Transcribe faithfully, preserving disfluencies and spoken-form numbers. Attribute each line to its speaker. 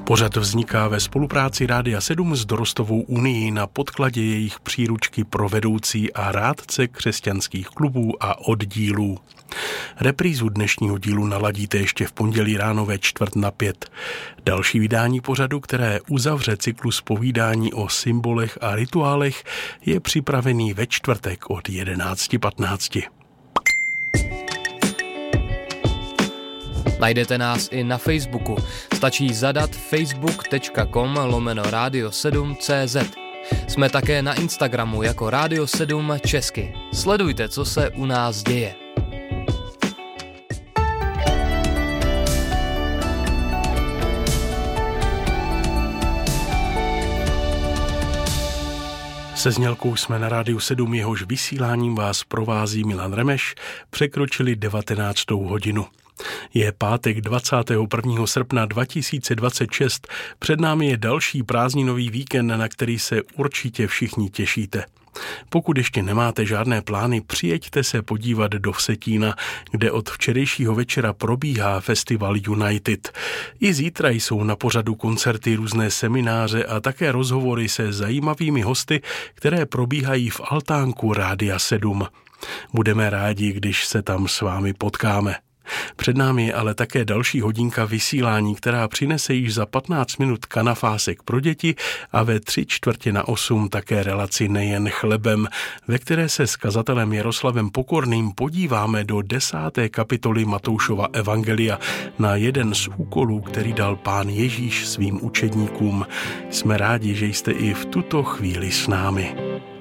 Speaker 1: Pořad vzniká ve spolupráci Rádia sedm s Dorostovou unii na podkladě jejich příručky pro vedoucí a rádce křesťanských klubů a oddílů. Reprízu dnešního dílu naladíte ještě v pondělí ráno ve čtvrt na pět. Další vydání pořadu, které uzavře cyklus povídání o symbolech a rituálech, je připravený ve čtvrtek od jedenáct patnáct.
Speaker 2: Najdete nás i na Facebooku. Stačí zadat facebook.com lomeno radio sedm tečka cz. Jsme také na Instagramu jako Radio sedm Česky. Sledujte, co se u nás děje.
Speaker 1: Se znělkou jsme na Rádiu sedm, jehož vysíláním vás provází Milan Remeš, překročili devatenáctou hodinu. Je pátek dvacátého prvního srpna dva tisíce dvacet šest, před námi je další prázdninový víkend, na který se určitě všichni těšíte. Pokud ještě nemáte žádné plány, přijeďte se podívat do Vsetína, kde od včerejšího večera probíhá festival United. I zítra jsou na pořadu koncerty, různé semináře a také rozhovory se zajímavými hosty, které probíhají v altánku Rádia sedm. Budeme rádi, když se tam s vámi potkáme. Před námi je ale také další hodinka vysílání, která přinese již za patnáct minut kanafásek pro děti a ve tři čtvrtě na osm také relaci Nejen chlebem, ve které se s kazatelem Jaroslavem Pokorným podíváme do desáté kapitoly Matoušova evangelia na jeden z úkolů, který dal Pán Ježíš svým učedníkům. Jsme rádi, že jste i v tuto chvíli s námi.